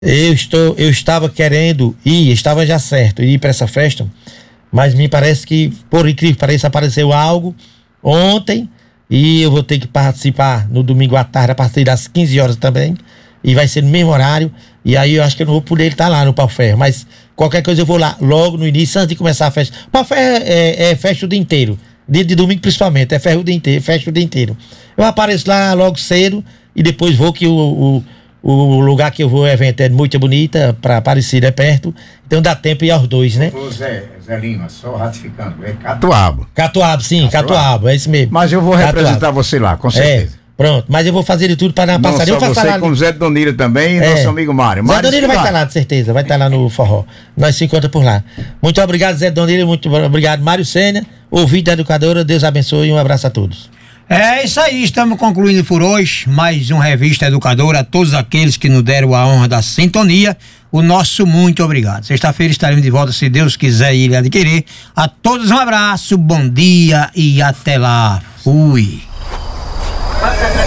Eu estava querendo ir, estava já certo, ir para essa festa, mas me parece que, por incrível que pareça, apareceu algo ontem e eu vou ter que participar no domingo à tarde, a partir das 15 horas também, e vai ser no mesmo horário, e aí eu acho que eu não vou poder estar lá no Pau Ferro, mas qualquer coisa eu vou lá logo no início, antes de começar a festa. Pau Ferro é festa o dia inteiro, dia de domingo principalmente, é ferro o dia inteiro, festa o dia inteiro. Eu apareço lá logo cedo e depois vou que o lugar que eu vou, o evento é muito bonita, para Aparecida é perto, então dá tempo de ir aos dois, né? Ô Zé Lima, só ratificando, é Catuaba. Catuaba, é isso mesmo. Mas eu vou representar você lá, com certeza. Pronto, mas eu vou fazer de tudo para passar. Não só você, como Zé Donilho também, e nosso amigo Mário. Zé Donilho vai estar lá, de certeza, vai estar lá no forró. Nós se encontramos por lá. Muito obrigado, Zé Donilho, muito obrigado, Mário Sênia, ouvinte da Educadora, Deus abençoe e um abraço a todos. É isso aí, estamos concluindo por hoje mais uma Revista Educadora. A todos aqueles que nos deram a honra da sintonia, o nosso muito obrigado. Sexta-feira estaremos de volta, se Deus quiser e Ele adquirir. A todos um abraço, bom dia e até lá. Fui.